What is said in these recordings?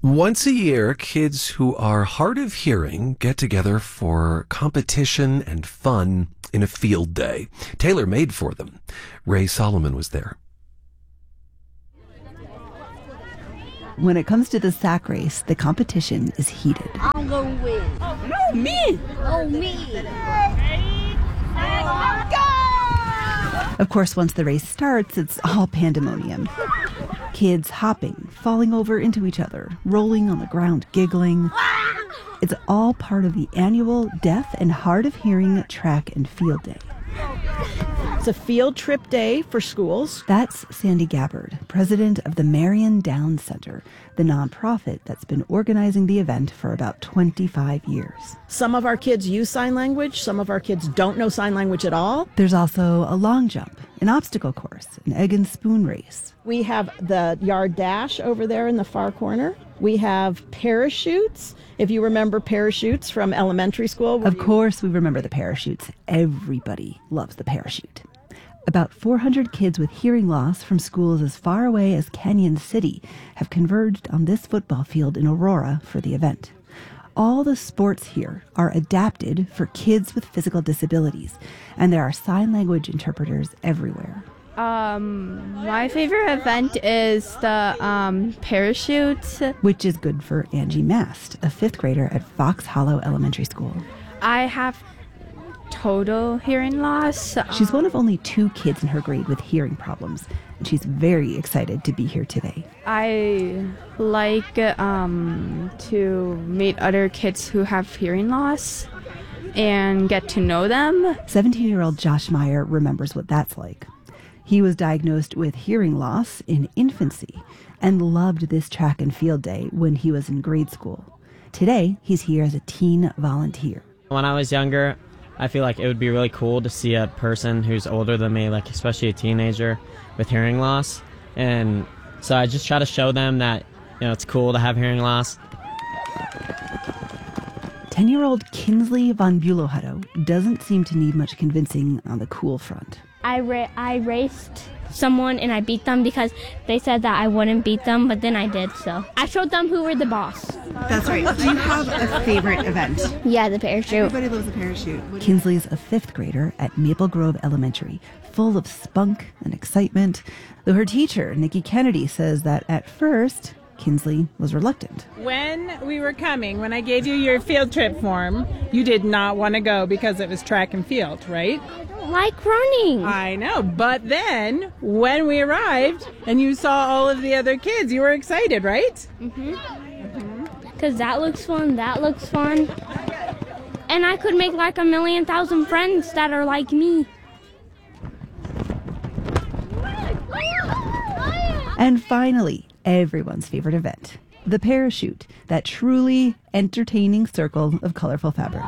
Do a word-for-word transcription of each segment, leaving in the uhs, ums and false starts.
Once a year, kids who are hard of hearing get together for competition and fun in a field day, tailor-made for them. Ray Solomon was there. When it comes to the sack race, the competition is heated. I'm going to win. No, me! Oh, me! Of course, once the race starts, it's all pandemonium. Kids hopping, falling over into each other, rolling on the ground, giggling. It's all part of the annual Deaf and Hard of Hearing Track and Field Day. It's a field trip day for schools. That's Sandy Gabbard, president of the Marion Downs Center, the nonprofit that's been organizing the event for about twenty-five years. Some of our kids use sign language. Some of our kids don't know sign language at all. There's also a long jump, an obstacle course, an egg and spoon race. We have the yard dash over there in the far corner. We have parachutes. If you remember parachutes from elementary school. Of course we remember the parachutes. Everybody loves the parachute. About four hundred kids with hearing loss from schools as far away as Canyon City have converged on this football field in Aurora for the event. All the sports here are adapted for kids with physical disabilities, and there are sign language interpreters everywhere. Um, my favorite event is the um, parachute. Which is good for Angie Mast, a fifth grader at Fox Hollow Elementary School. I have total hearing loss. She's one of only two kids in her grade with hearing problems, and she's very excited to be here today. I like um, to meet other kids who have hearing loss and get to know them. seventeen-year-old Josh Meyer remembers what that's like. He was diagnosed with hearing loss in infancy and loved this track and field day when he was in grade school. Today, he's here as a teen volunteer. When I was younger, I feel like it would be really cool to see a person who's older than me, like especially a teenager with hearing loss. And so I just try to show them that, you know, it's cool to have hearing loss. ten-year-old Kinsley von Bulohutto doesn't seem to need much convincing on the cool front. I, ra- I raced someone and I beat them because they said that I wouldn't beat them, but then I did, so. I showed them who were the boss. That's right. Do you have a favorite event? Yeah, the parachute. Everybody loves the parachute. Kinsley's a fifth grader at Maple Grove Elementary, full of spunk and excitement, though her teacher, Nikki Kennedy, says that at first, Kinsley was reluctant. When we were coming, when I gave you your field trip form, you did not want to go because it was track and field, right? I don't like running. I know, but then when we arrived and you saw all of the other kids, you were excited, right? Mm-hmm. Because mm-hmm. that looks fun, that looks fun. And I could make like a million thousand friends that are like me. And finally, everyone's favorite event, the parachute, that truly entertaining circle of colorful fabric.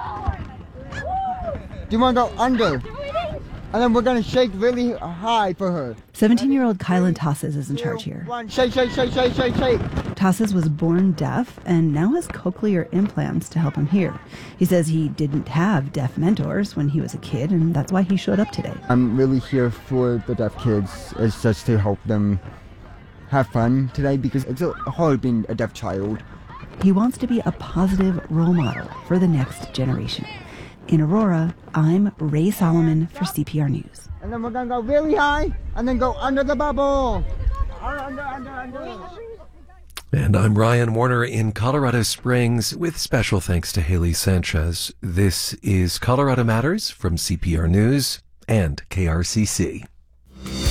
Do you want to go under? And then we're going to shake really high for her. seventeen-year-old Kylan Tosses is in charge here. One, shake, shake, shake, shake, shake, shake. Tosses was born deaf and now has cochlear implants to help him hear. He says he didn't have deaf mentors when he was a kid, and that's why he showed up today. I'm really here for the deaf kids. It's just to help them have fun today because it's hard being a deaf child. He wants to be a positive role model for the next generation. In Aurora, I'm Ray Solomon for C P R News. And then we're going to go really high and then go under the bubble. Under, under, under. And I'm Ryan Warner in Colorado Springs with special thanks to Haley Sanchez. This is Colorado Matters from C P R News and K R C C.